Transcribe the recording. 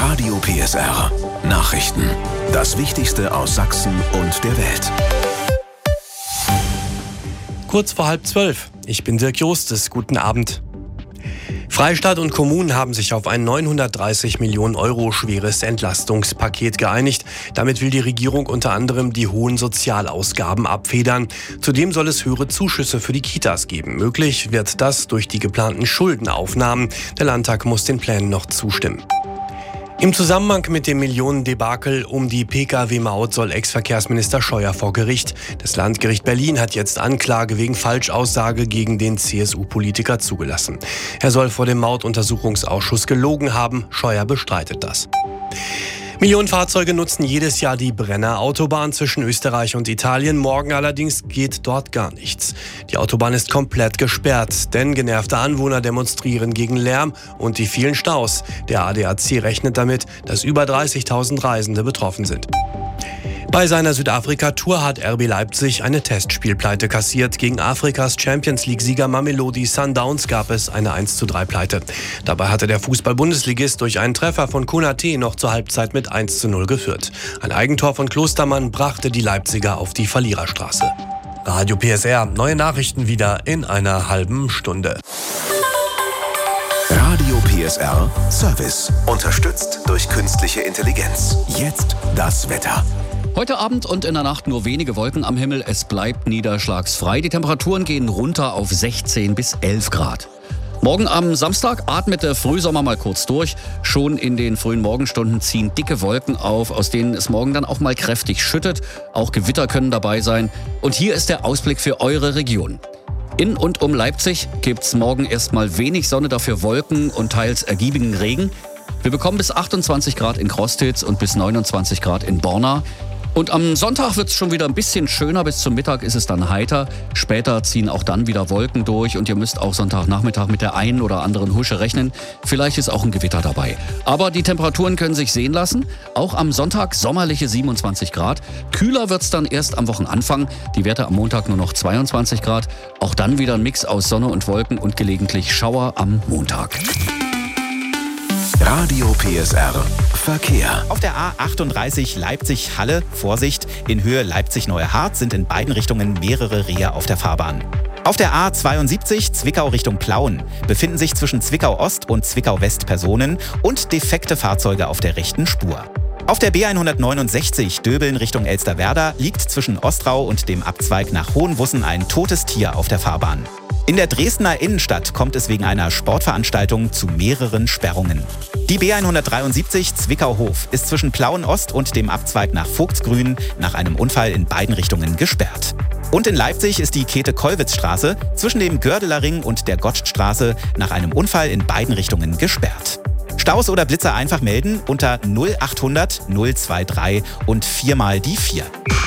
Radio PSR. Nachrichten. Das Wichtigste aus Sachsen und der Welt. Kurz vor 11:30. Ich bin Dirk Jostes. Guten Abend. Freistaat und Kommunen haben sich auf ein 930 Millionen Euro schweres Entlastungspaket geeinigt. Damit will die Regierung unter anderem die hohen Sozialausgaben abfedern. Zudem soll es höhere Zuschüsse für die Kitas geben. Möglich wird das durch die geplanten Schuldenaufnahmen. Der Landtag muss den Plänen noch zustimmen. Im Zusammenhang mit dem Millionendebakel um die Pkw-Maut soll Ex-Verkehrsminister Scheuer vor Gericht. Das Landgericht Berlin hat jetzt Anklage wegen Falschaussage gegen den CSU-Politiker zugelassen. Er soll vor dem Mautuntersuchungsausschuss gelogen haben. Scheuer bestreitet das. Millionen Fahrzeuge nutzen jedes Jahr die Brenner Autobahn zwischen Österreich und Italien. Morgen allerdings geht dort gar nichts. Die Autobahn ist komplett gesperrt, denn genervte Anwohner demonstrieren gegen Lärm und die vielen Staus. Der ADAC rechnet damit, dass über 30.000 Reisende betroffen sind. Bei seiner Südafrika-Tour hat RB Leipzig eine Testspielpleite kassiert. Gegen Afrikas Champions-League-Sieger Mamelodi Sundowns gab es eine 1:3-Pleite. Dabei hatte der Fußball-Bundesligist durch einen Treffer von Konaté noch zur Halbzeit mit 1:0 geführt. Ein Eigentor von Klostermann brachte die Leipziger auf die Verliererstraße. Radio PSR, neue Nachrichten wieder in einer halben Stunde. Radio PSR Service. Unterstützt durch künstliche Intelligenz. Jetzt das Wetter. Heute Abend und in der Nacht nur wenige Wolken am Himmel. Es bleibt niederschlagsfrei. Die Temperaturen gehen runter auf 16 bis 11 Grad. Morgen am Samstag atmet der Frühsommer mal kurz durch. Schon in den frühen Morgenstunden ziehen dicke Wolken auf, aus denen es morgen dann auch mal kräftig schüttet. Auch Gewitter können dabei sein. Und hier ist der Ausblick für eure Region. In und um Leipzig gibt's morgen erstmal wenig Sonne, dafür Wolken und teils ergiebigen Regen. Wir bekommen bis 28 Grad in Crostitz und bis 29 Grad in Borna. Und am Sonntag wird es schon wieder ein bisschen schöner. Bis zum Mittag ist es dann heiter. Später ziehen auch dann wieder Wolken durch. Und ihr müsst auch Sonntagnachmittag mit der einen oder anderen Husche rechnen. Vielleicht ist auch ein Gewitter dabei. Aber die Temperaturen können sich sehen lassen. Auch am Sonntag sommerliche 27 Grad. Kühler wird es dann erst am Wochenanfang. Die Werte am Montag nur noch 22 Grad. Auch dann wieder ein Mix aus Sonne und Wolken und gelegentlich Schauer am Montag. Radio PSR Verkehr. Auf der A38 Leipzig-Halle, Vorsicht, in Höhe Leipzig-Neue Harz sind in beiden Richtungen mehrere Rehe auf der Fahrbahn. Auf der A72 Zwickau Richtung Plauen befinden sich zwischen Zwickau-Ost und Zwickau-West Personen und defekte Fahrzeuge auf der rechten Spur. Auf der B169 Döbeln Richtung Elsterwerda liegt zwischen Ostrau und dem Abzweig nach Hohenwussen ein totes Tier auf der Fahrbahn. In der Dresdner Innenstadt kommt es wegen einer Sportveranstaltung zu mehreren Sperrungen. Die B173 Zwickau-Hof ist zwischen Plauen-Ost und dem Abzweig nach Vogtsgrün nach einem Unfall in beiden Richtungen gesperrt. Und in Leipzig ist die Käthe-Kollwitz-Straße zwischen dem Gördeler Ring und der Gottstraße nach einem Unfall in beiden Richtungen gesperrt. Staus oder Blitzer einfach melden unter 0800 023 und 4 mal die 4.